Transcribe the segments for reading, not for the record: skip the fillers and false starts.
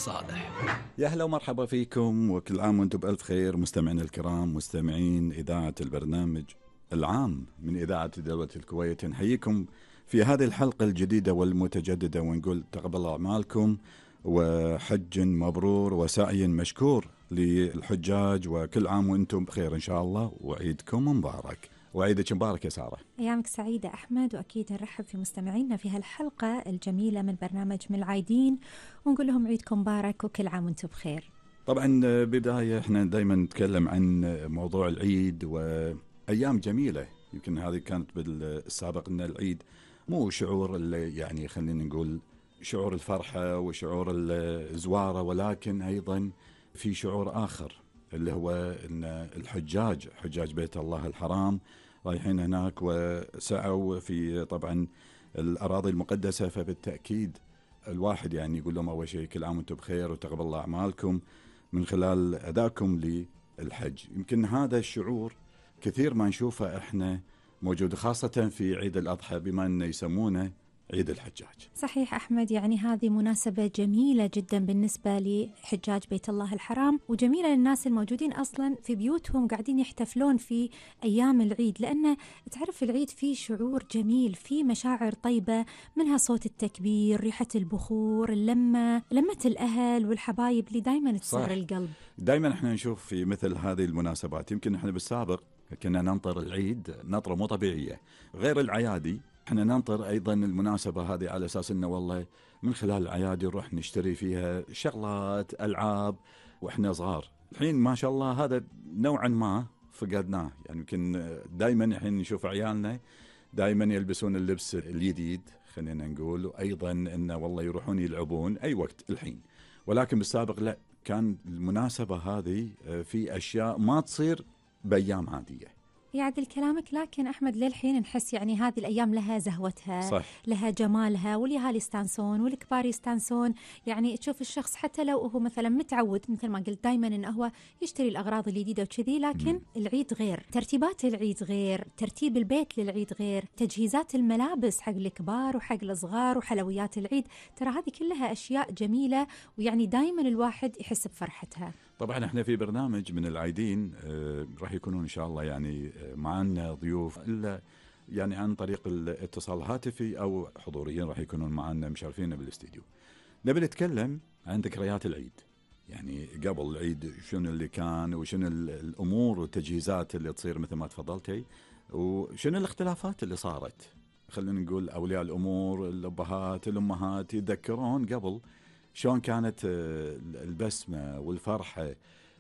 الصالح. يا هلا ومرحبا فيكم، وكل عام وانتم بألف خير مستمعين الكرام، مستمعين إذاعة البرنامج العام من إذاعة دولة الكويت. نحييكم في هذه الحلقة الجديدة والمتجددة، ونقول تقبل أعمالكم وحج مبرور وسعي مشكور للحجاج، وكل عام وانتم بخير إن شاء الله، وعيدكم مبارك. وعيدك مبارك يا سارة. أيامك سعيدة أحمد، وأكيد نرحب في مستمعينا في هالحلقة الجميلة من برنامج من العايدين، ونقول لهم عيدكم مبارك وكل عام وانتم بخير. طبعا بداية احنا دايما نتكلم عن موضوع العيد وأيام جميلة. يمكن هذه كانت بالسابق أن العيد مو شعور يعني خلينا نقول شعور الفرحة وشعور الزوارة، ولكن أيضا في شعور آخر اللي هو أن الحجاج، حجاج بيت الله الحرام، رايحين هناك وسعوا في طبعا الأراضي المقدسة، فبالتأكيد الواحد يعني يقول لهم أول شيء كل عام وانتم بخير وتقبل الله أعمالكم من خلال أدائكم للحج. يمكن هذا الشعور كثير ما نشوفه احنا موجود، خاصة في عيد الأضحى بما أنه يسمونه عيد الحجاج. صحيح أحمد، يعني هذه مناسبة جميلة جدا بالنسبة لحجاج بيت الله الحرام، وجميلة للناس الموجودين أصلا في بيوتهم قاعدين يحتفلون في أيام العيد، لأن تعرف العيد فيه شعور جميل، فيه مشاعر طيبة، منها صوت التكبير، ريحة البخور، لمة الأهل والحبايب اللي دايما تسر القلب. دايما احنا نشوف في مثل هذه المناسبات، يمكن احنا بالسابق كنا ننطر العيد نطرة مو طبيعية غير العيادي. احنا ننطر ايضا المناسبة هذه على اساس انه والله من خلال العيادي نروح نشتري فيها شغلات العاب واحنا صغار. الحين ما شاء الله هذا نوعا ما فقدناه، يعني يمكن دائما الحين نشوف عيالنا دائما يلبسون اللبس الجديد خلينا نقول، وايضا انه والله يروحون يلعبون اي وقت الحين، ولكن بالسابق لا، كان المناسبة هذه في اشياء ما تصير بايام عادية. يعدل كلامك، لكن أحمد للحين نحس يعني هذه الأيام لها زهوتها، صح. لها جمالها، واليهال يستانسون والكبار يستانسون. يعني تشوف الشخص حتى لو هو مثلا متعود مثل ما قلت دايما إنه هو يشتري الأغراض الجديدة وكذي، لكن العيد غير، ترتيبات العيد غير، ترتيب البيت للعيد غير، تجهيزات الملابس حق الكبار وحق الصغار وحلويات العيد، ترى هذه كلها أشياء جميلة، ويعني دايما الواحد يحس بفرحتها. طبعا احنا في برنامج من العايدين راح يكونون ان شاء الله يعني معنا ضيوف، الا يعني عن طريق الاتصال الهاتفي او حضوريا راح يكونون معنا مشرفين بالاستديو. نبي نتكلم عن ذكريات العيد، يعني قبل العيد شنو اللي كان وشنو الامور والتجهيزات اللي تصير مثل ما تفضلتي، وشنو الاختلافات اللي صارت. خلينا نقول اولياء الامور، الابهات، الامهات يتذكرون قبل شلون كانت البسمة والفرحة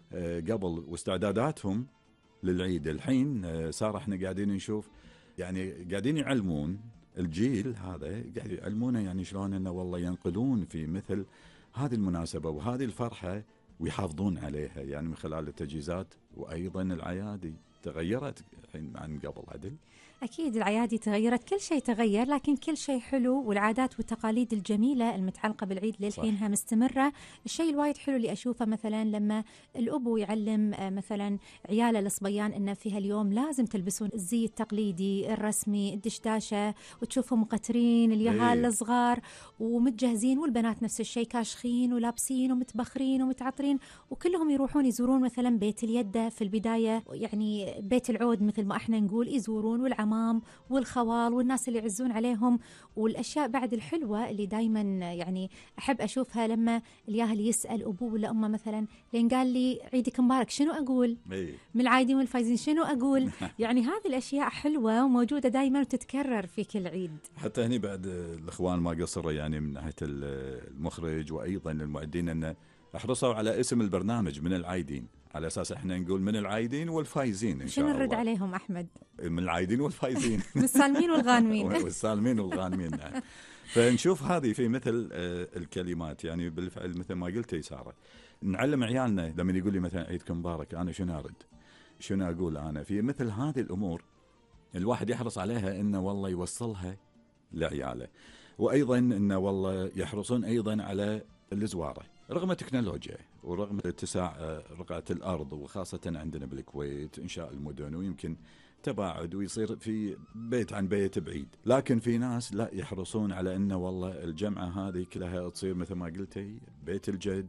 قبل واستعداداتهم للعيد. الحين صار احنا قاعدين نشوف يعني قاعدين يعلمون الجيل هذا، قاعد يعلمونه يعني شلون انه والله ينقلون في مثل هذه المناسبة وهذه الفرحة ويحافظون عليها، يعني من خلال التجهيزات. وايضا العيادي تغيرت الحين عن قبل. عدل أكيد العيادي تغيرت، كل شيء تغير، لكن كل شيء حلو، والعادات والتقاليد الجميلة المتعلقة بالعيد للحينها مستمرة. الشيء الوايد حلو اللي أشوفه مثلا لما الأبو يعلم مثلا عياله الصبيان إنه في هاليوم لازم تلبسون الزي التقليدي الرسمي، الدشداشة، وتشوفهم مقترين اليهال الصغار ومتجهزين، والبنات نفس الشيء كاشخين ولابسين ومتبخرين ومتعطرين، وكلهم يروحون يزورون مثلا بيت اليدة في البداية، يعني بيت العود مثل ما احنا نقول، يزورون والعمام والخوال والناس اللي يعزون عليهم. والأشياء بعد الحلوة اللي دايما يعني أحب أشوفها لما الياهل يسأل أبوه ولا أمه مثلا لين قال لي عيدك مبارك شنو أقول؟ من العايدين والفايزين شنو أقول؟ يعني هذه الأشياء حلوة وموجودة دايما وتتكرر في كل عيد. حتى هني بعد الإخوان ما قصروا يعني من ناحية المخرج وأيضا المعدين أن احرصوا على اسم البرنامج من العايدين، على أساس إحنا نقول من العايدين والفايزين إن شاء الله. شنو نرد عليهم أحمد؟ من العايدين والفايزين. من السالمين والغانمين. والسالمين والغانمين نعم. فنشوف هذه في مثل الكلمات، يعني بالفعل مثل ما قلت سارة، نعلم عيالنا لما يقول لي مثلا عيدكم مبارك أنا شنو أرد، شنو أقول أنا في مثل هذه الأمور. الواحد يحرص عليها إنه والله يوصلها لعياله، وأيضا إنه والله يحرصون أيضا على الزوارة رغم التكنولوجيا ورغم اتساع رقعة الأرض، وخاصة عندنا بالكويت إنشاء المدن ويمكن تباعد ويصير في بيت عن بيت بعيد، لكن في ناس لا يحرصون على أنه والله الجمعة هذه كلها تصير مثل ما قلتي بيت الجد